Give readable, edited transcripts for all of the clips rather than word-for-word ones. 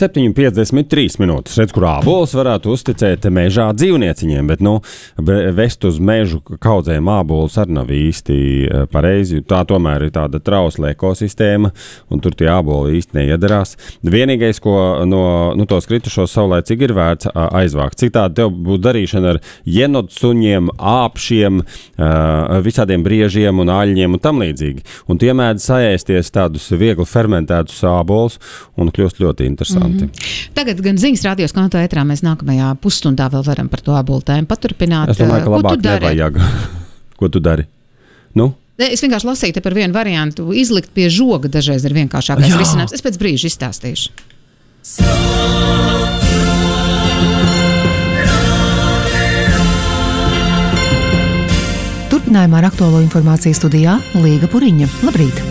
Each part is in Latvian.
7,53 minūtes. Redz, kur ābolus varētu uzticēt mežā dzīvnieciņiem, bet, vest uz mežu kaudzēm ābolus arī nav īsti pareizi. Tā tomēr ir tāda trausla ekosistēma, un tur tie āboli īsti neiedarās. Vienīgais, ko no tos kritušos saulēcīgi ir vērts aizvākt. Cik tāda tev būtu darīšana ar jenotsuņiem, āpšiem, visādiem briežiem un aļņiem un tam līdzīgi. Un tie mēdz saēsties tādus viegli fermentētus ābolus un kļūst ļoti interesanti. Tagad gan ziņas rādījos kanālā ētrā, mēs nākamajā pusstundā vēl varam par to ābolu tēmu paturpināt. Es domāju, ka labāk nevajag. Ko tu dari? Es vienkārši lasīju te par vienu variantu. Izlikt pie žoga dažreiz ir vienkāršākais risinājums. Es pēc brīža izstāstīšu. Turpinājumā ar aktuālo informāciju studijā Līga Puriņa. Labrīt!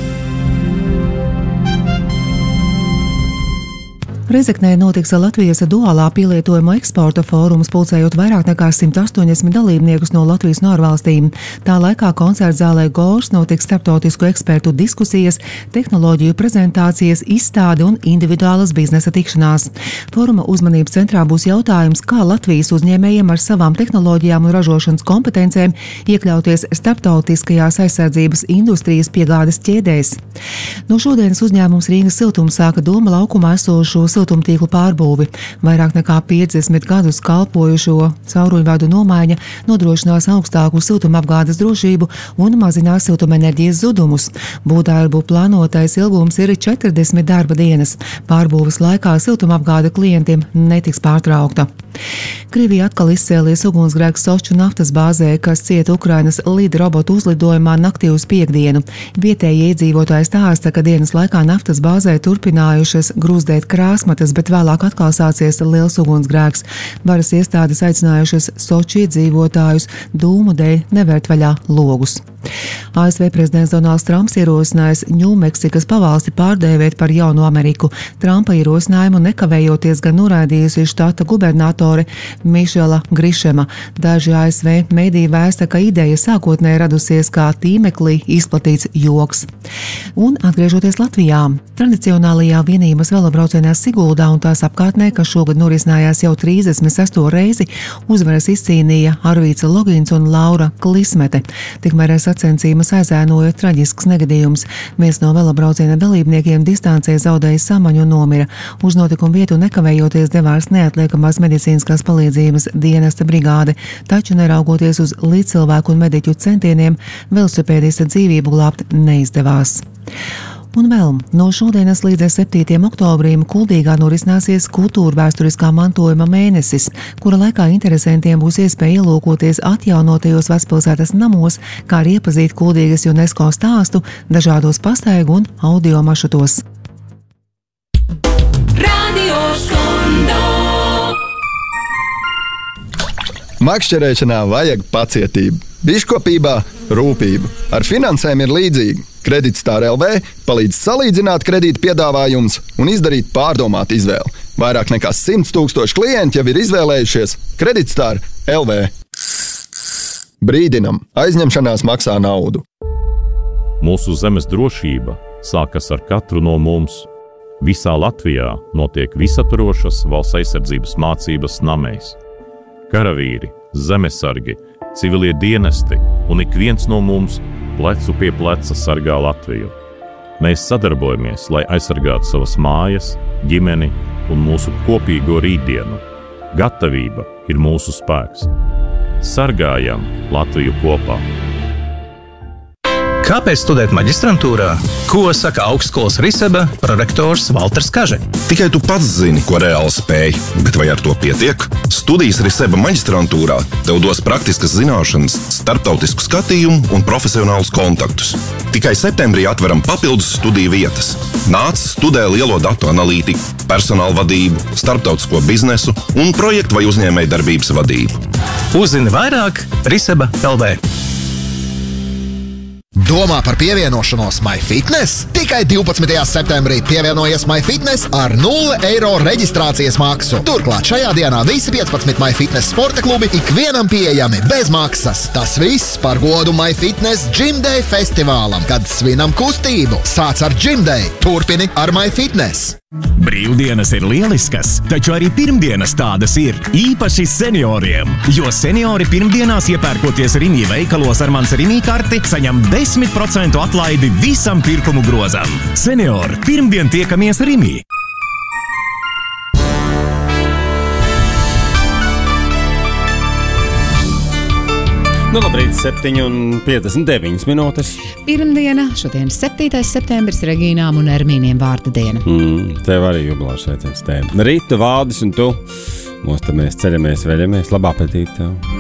Rezeknē notiks Latvijas duālā pielietojuma eksporta fórums, pulcējot vairāk nekā 180 dalībniekus no Latvijas un ārvalstīm. Tā laikā koncertzālē Gors notiks starptautisku ekspertu diskusijas, tehnoloģiju prezentācijas, izstāde un individuālas biznesa tikšanās. Fóruma uzmanības centrā būs jautājums, kā Latvijas uzņēmējiem ar savām tehnoloģijām un ražošanas kompetencēm iekļauties starptautiskajās aizsardzības industrijas piegādes ķēdēs. No šodienas uzņēmums Rīgas siltums sāka Doma laukumā esošo siltumtīklu pārbūvi. Vairāk nekā 50 gadus kalpojušo cauruļvadu nomaiņa nodrošinās augstāku siltumapgādes drošību un mazinās siltumenerģijas zudumus. Būvdarbu plānotais ilgums ir 40 darba dienas. Pārbūves laikā siltumapgāde klientiem netiks pārtraukta. Krievija atkal izcēlies ugunsgrēks Soču naftas bāzē, kas cieta Ukrainas lidrobotu uzlidojumā naktī uz piekdienu. Vietējie iedzīvotāji stāsta, ka dienas laikā naftas bāzē turpinājušas grūzdēt krāsmatas, bet vēlāk atkal sācies liels ugunsgrēks. Varas iestādes aicinājušas Soču iedzīvotājus dūmu dēļ nevērt vaļā logus. ASV prezidents Donalds Trumps ierosinājis Ņūmeksikas pavalsti pārdēvēt par jaunu Ameriku. Trumpa ierosinājumu nekavējoties gan noraidījusi štata gubernatore Mišela Grišema. Daži ASV mediji vēsta, ka ideja sākotnēji radusies kā tīmeklī izplatīts joks. Un atgriežoties Latvijā, tradicionālajā vienības velobraucienā Siguldā un tās apkārtnē, kas šogad norisinājās jau 36. reizi, uzvaras izcīnīja Arvīts Logins un Laura Klismete. Tikmēr sacensības aizēnoja traģisks negadījums. Viens no velobrauciena dalībniekiem distancē zaudēja samaņu un nomira. Uz notikumu vietu nekavējoties devās neatliekamās medicīniskās palīdzības dienesta brigāde, taču neraugoties uz līdzcilvēku un mediķu centieniem, velosipēdista dzīvību glābt neizdevās. Un vēl no šodienas līdz 7. oktobrim Kuldīgā norisināsies kultūrvēsturiskā mantojuma mēnesis, kura laikā interesantiem būs iespēja ielūkoties atjaunotajos vecpilsētas namos, kā arī iepazīt Kuldīgas UNESCO stāstu dažādos pastaigu un audio maršrutos. Makšķerēšanā vajag pacietību, biškopībā rūpību. Ar finansēm ir līdzīgi. Kreditstar LV palīdz salīdzināt kredīta piedāvājumus un izdarīt pārdomātu izvēli. Vairāk nekā 100 000 klienti jau ir izvēlējušies Kreditstar LV. Brīdinam, aizņemšanās maksā naudu. Mūsu zemes drošība sākas ar katru no mums. Visā Latvijā notiek visaptvarošas valsts aizsardzības mācības namēs. Karavīri, zemesargi, civilie dienesti un ik viens no mums plecu pie pleca sargā Latviju. Mēs sadarbojamies, lai aizsargātu savas mājas, ģimeni un mūsu kopīgo rītdienu. Gatavība ir mūsu spēks. Sargājam Latviju kopā! Kāpēc studēt maģistrantūrā? Ko saka augstskolas Riseba prorektors Valters Kaže? Tikai tu pats zini, ko reāli spēj, bet vai ar to pietiek? Studijas Riseba maģistrantūrā tev dos praktiskas zināšanas, starptautisku skatījumu un profesionālus kontaktus. Tikai septembrī atveram papildus studiju vietas. Nāc, studē lielo datu analītiku, personāla vadību, starptautisko biznesu un projektu vai uzņēmēju darbības vadību. Uzzini vairāk Riseba LV. Domā par pievienošanos MyFitness? Tikai 12. septembrī pievienojies MyFitness ar 0 eiro reģistrācijas maksu. Turklāt šajā dienā visi 15 MyFitness sporta klubi ikvienam pieejami bez maksas. Tas viss par godu MyFitness Gym Day festivālam, kad svinam kustību. Sāc ar Gym Day, turpini ar MyFitness. Brīvdienas ir lieliskas, taču arī pirmdienas tādas ir, īpaši senioriem. Jo seniori pirmdienās iepērkoties Rimi veikalos ar mans Rimi karti, saņem 10% atlaidi visam pirkumu grozam. Seniori, pirmdien tiekamies Rimi! Nu, labrīt, 7:59 minūtes. Pirmdiena, šodien 7. septembris, Regīnām un Ermīniem vārda diena. Tev arī jubilārs sveiciens tēm. Rīta, Valdis un tu. Mēs ceļamies, veļamies. Labā apetīti tev.